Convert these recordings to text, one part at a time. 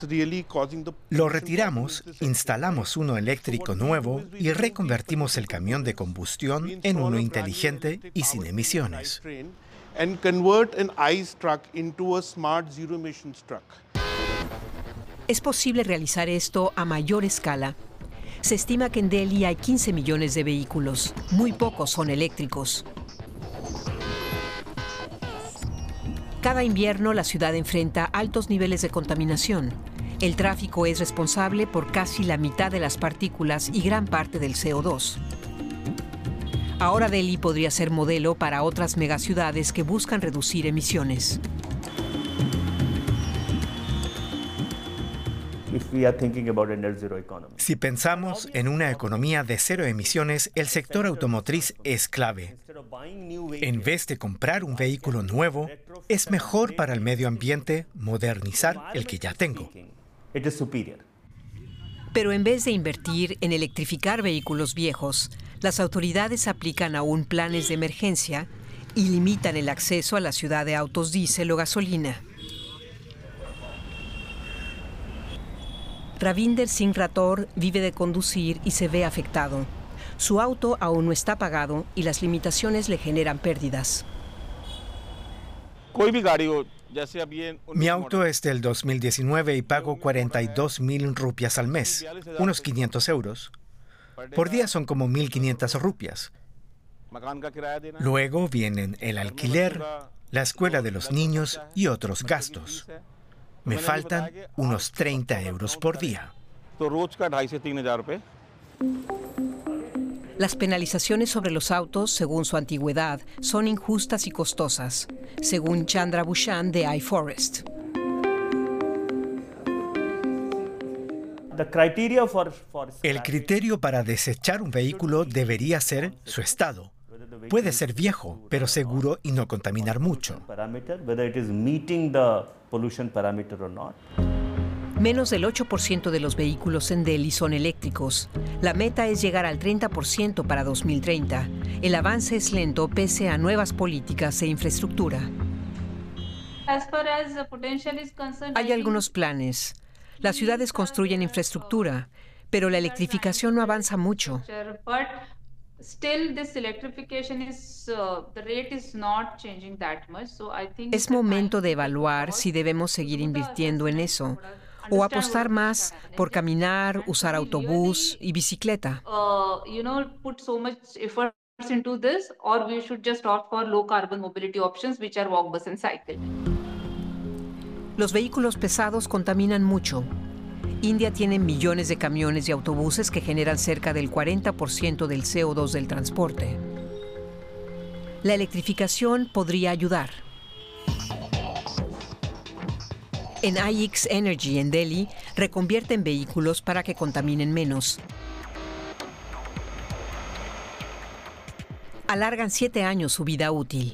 Lo retiramos, instalamos uno eléctrico nuevo y reconvertimos el camión de combustión en uno inteligente y sin emisiones. Es posible realizar esto a mayor escala. Se estima que en Delhi hay 15 millones de vehículos. Muy pocos son eléctricos. Cada invierno la ciudad enfrenta altos niveles de contaminación. El tráfico es responsable por casi la mitad de las partículas y gran parte del CO2. Ahora Delhi podría ser modelo para otras megaciudades que buscan reducir emisiones. Si pensamos en una economía de cero emisiones, el sector automotriz es clave. En vez de comprar un vehículo nuevo, es mejor para el medio ambiente modernizar el que ya tengo. Pero en vez de invertir en electrificar vehículos viejos, las autoridades aplican aún planes de emergencia y limitan el acceso a la ciudad de autos diésel o gasolina. Ravinder Singh Rathore vive de conducir y se ve afectado. Su auto aún no está pagado y las limitaciones le generan pérdidas. Mi auto es del 2019 y pago 42,000 rupias al mes, unos 500 euros. Por día son como 1.500 rupias. Luego vienen el alquiler, la escuela de los niños y otros gastos. Me faltan unos 30 euros por día. Las penalizaciones sobre los autos, según su antigüedad, son injustas y costosas, según Chandra Bhushan de iForest. El criterio para desechar un vehículo debería ser su estado. Puede ser viejo, pero seguro y no contaminar mucho. Menos del 8% de los vehículos en Delhi son eléctricos. La meta es llegar al 30% para 2030. El avance es lento pese a nuevas políticas e infraestructura. Hay algunos planes. Las ciudades construyen infraestructura, pero la electrificación no avanza mucho. Es momento de evaluar si debemos seguir invirtiendo en eso o apostar más por caminar, usar autobús y bicicleta. Los vehículos pesados contaminan mucho. India tiene millones de camiones y autobuses que generan cerca del 40% del CO2 del transporte. La electrificación podría ayudar. En IX Energy en Delhi reconvierten vehículos para que contaminen menos. Alargan 7 años su vida útil.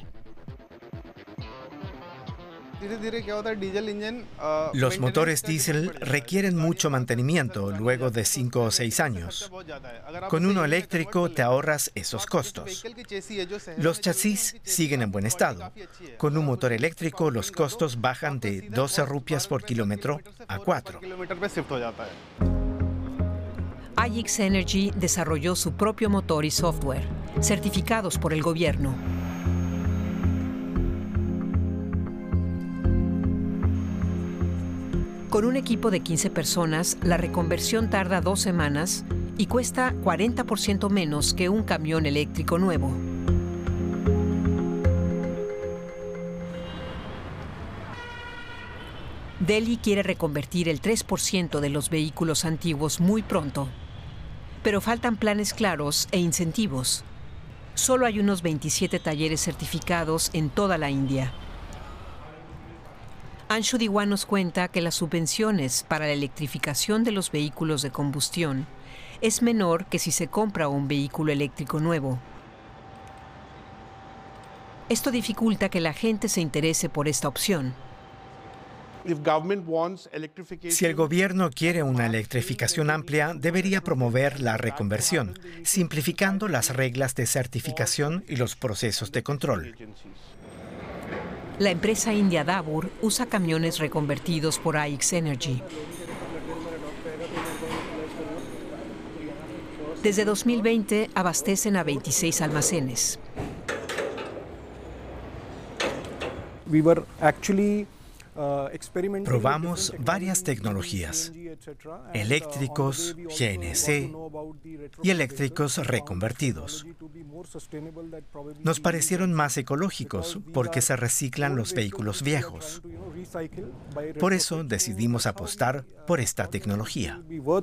Los motores diésel requieren mucho mantenimiento luego de 5 o 6 años. Con uno eléctrico te ahorras esos costos. Los chasis siguen en buen estado. Con un motor eléctrico los costos bajan de 12 rupias por kilómetro a 4. IX Energy desarrolló su propio motor y software, certificados por el gobierno. Con un equipo de 15 personas, la reconversión tarda 2 semanas y cuesta 40% menos que un camión eléctrico nuevo. Delhi quiere reconvertir el 3% de los vehículos antiguos muy pronto. Pero faltan planes claros e incentivos. Solo hay unos 27 talleres certificados en toda la India. Anshu Diwan nos cuenta que las subvenciones para la electrificación de los vehículos de combustión es menor que si se compra un vehículo eléctrico nuevo. Esto dificulta que la gente se interese por esta opción. Si el gobierno quiere una electrificación amplia, debería promover la reconversión, simplificando las reglas de certificación y los procesos de control. La empresa india Dabur usa camiones reconvertidos por IX Energy. Desde 2020 abastecen a 26 almacenes. Probamos varias tecnologías, eléctricos, GNC y eléctricos reconvertidos. Nos parecieron más ecológicos porque se reciclan los vehículos viejos. Por eso decidimos apostar por esta tecnología.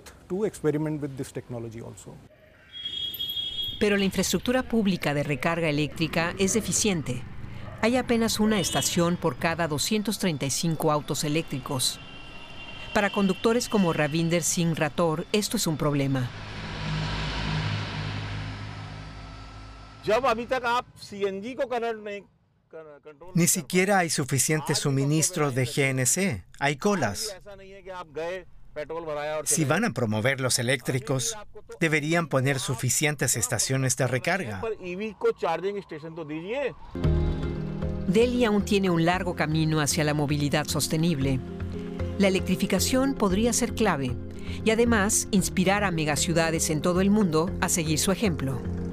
Pero la infraestructura pública de recarga eléctrica es deficiente. Hay apenas una estación por cada 235 autos eléctricos. Para conductores como Ravinder Singh Rathore, esto es un problema. Ni siquiera hay suficiente suministro de GNC. Hay colas. Si van a promover los eléctricos, deberían poner suficientes estaciones de recarga. Delhi aún tiene un largo camino hacia la movilidad sostenible. La electrificación podría ser clave y además inspirar a megaciudades en todo el mundo a seguir su ejemplo.